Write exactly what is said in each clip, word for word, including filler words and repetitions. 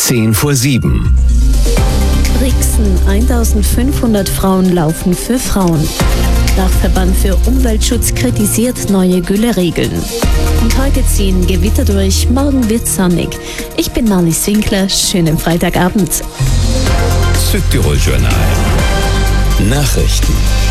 zehn vor sieben. Brixen, eintausendfünfhundert Frauen laufen für Frauen. Dachverband für Umweltschutz kritisiert neue Gülleregeln. Und heute ziehen Gewitter durch, morgen wird sonnig. Ich bin Marlies Winkler, schönen Freitagabend. Südtirol Journal. Nachrichten.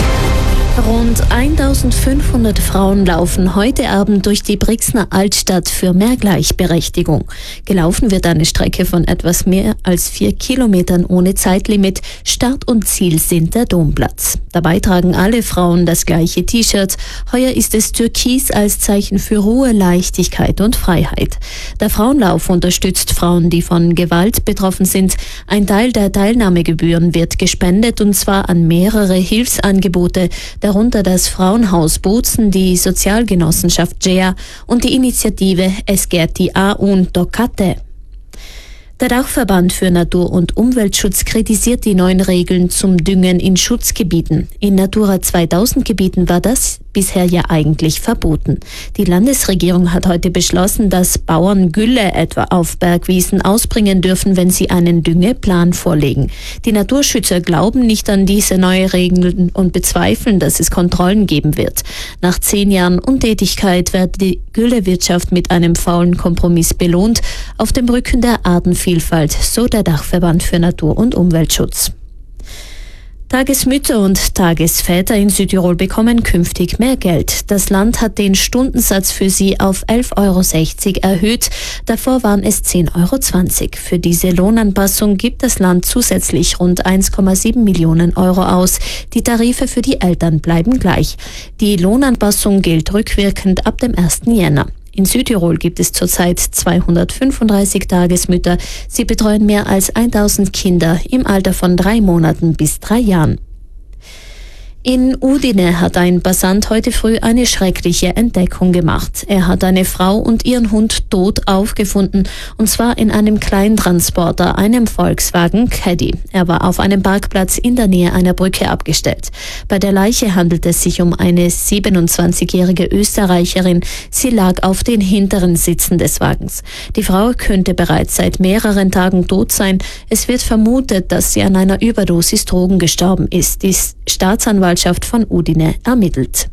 Rund eintausendfünfhundert Frauen laufen heute Abend durch die Brixener Altstadt für mehr Gleichberechtigung. Gelaufen wird eine Strecke von etwas mehr als vier Kilometern ohne Zeitlimit. Start und Ziel sind der Domplatz. Dabei tragen alle Frauen das gleiche T-Shirt. Heuer ist es Türkis als Zeichen für Ruhe, Leichtigkeit und Freiheit. Der Frauenlauf unterstützt Frauen, die von Gewalt betroffen sind. Ein Teil der Teilnahmegebühren wird gespendet, und zwar an mehrere Hilfsangebote, darunter das Frauenhaus Bozen, die Sozialgenossenschaft G E A und die Initiative Esgerti A un Tocate. Der Dachverband für Natur- und Umweltschutz kritisiert die neuen Regeln zum Düngen in Schutzgebieten. In Natura zweitausend Gebieten war das bisher ja eigentlich verboten. Die Landesregierung hat heute beschlossen, dass Bauern Gülle etwa auf Bergwiesen ausbringen dürfen, wenn sie einen Düngeplan vorlegen. Die Naturschützer glauben nicht an diese neuen Regeln und bezweifeln, dass es Kontrollen geben wird. Nach zehn Jahren Untätigkeit wird die Güllewirtschaft mit einem faulen Kompromiss belohnt, auf dem Rücken der Artenvielfalt, so der Dachverband für Natur- und Umweltschutz. Tagesmütter und Tagesväter in Südtirol bekommen künftig mehr Geld. Das Land hat den Stundensatz für sie auf elf Euro sechzig erhöht. Davor waren es zehn Euro zwanzig. Für diese Lohnanpassung gibt das Land zusätzlich rund eins Komma sieben Millionen Euro aus. Die Tarife für die Eltern bleiben gleich. Die Lohnanpassung gilt rückwirkend ab dem ersten Jänner. In Südtirol gibt es zurzeit zweihundertfünfunddreißig Tagesmütter. Sie betreuen mehr als tausend Kinder im Alter von drei Monaten bis drei Jahren. In Udine hat ein Passant heute früh eine schreckliche Entdeckung gemacht. Er hat eine Frau und ihren Hund tot aufgefunden, und zwar in einem Kleintransporter, einem Volkswagen Caddy. Er war auf einem Parkplatz in der Nähe einer Brücke abgestellt. Bei der Leiche handelt es sich um eine siebenundzwanzigjährige Österreicherin. Sie lag auf den hinteren Sitzen des Wagens. Die Frau könnte bereits seit mehreren Tagen tot sein. Es wird vermutet, dass sie an einer Überdosis Drogen gestorben ist. Die Staatsanwaltschaft von Udine ermittelt.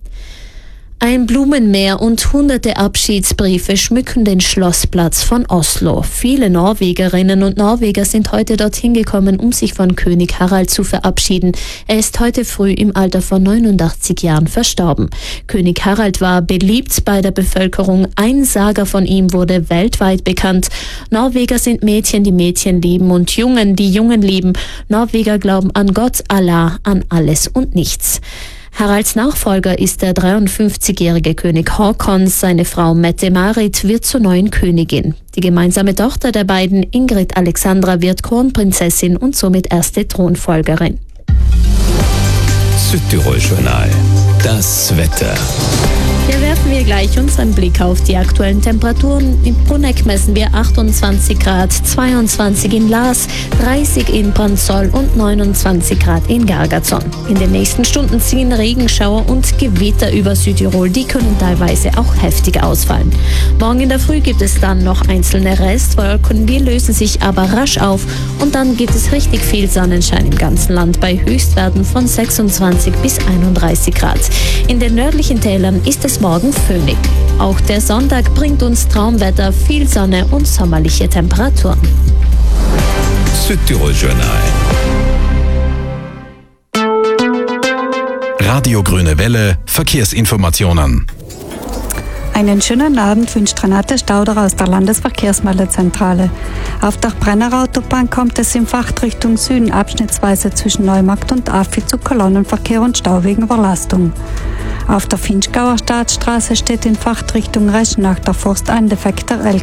Ein Blumenmeer und hunderte Abschiedsbriefe schmücken den Schlossplatz von Oslo. Viele Norwegerinnen und Norweger sind heute dorthin gekommen, um sich von König Harald zu verabschieden. Er ist heute früh im Alter von neunundachtzig Jahren verstorben. König Harald war beliebt bei der Bevölkerung. Ein Saga von ihm wurde weltweit bekannt. Norweger sind Mädchen, die Mädchen lieben, und Jungen, die Jungen lieben. Norweger glauben an Gott, Allah, an alles und nichts. Haralds Nachfolger ist der dreiundfünfzigjährige König Håkon. Seine Frau Mette-Marit wird zur neuen Königin. Die gemeinsame Tochter der beiden, Ingrid Alexandra, wird Kronprinzessin und somit erste Thronfolgerin. Südtirol Journal. Das Wetter. Hier werfen wir gleich unseren Blick auf die aktuellen Temperaturen. In Bruneck messen wir achtundzwanzig Grad, zweiundzwanzig in Laas, dreißig in Brandsol und neunundzwanzig Grad in Gargazon. In den nächsten Stunden ziehen Regenschauer und Gewitter über Südtirol. Die können teilweise auch heftig ausfallen. Morgen in der Früh gibt es dann noch einzelne Restwolken. Die lösen sich aber rasch auf, und dann gibt es richtig viel Sonnenschein im ganzen Land bei Höchstwerten von sechsundzwanzig bis einunddreißig Grad. In den nördlichen Tälern ist es morgen föhnig. Auch der Sonntag bringt uns Traumwetter, viel Sonne und sommerliche Temperaturen. Südtirol Journal. Radio Grüne Welle, Verkehrsinformationen. Einen schönen Abend wünscht Renate Stauder aus der Landesverkehrsmeldezentrale. Auf der Brenner Autobahn kommt es in Fachrichtung Süden abschnittsweise zwischen Neumarkt und Affi zu Kolonnenverkehr und Stau wegen Überlastung. Auf der Finchgauer Staatsstraße steht in Fachrichtung Reschnach der Forst ein defekter L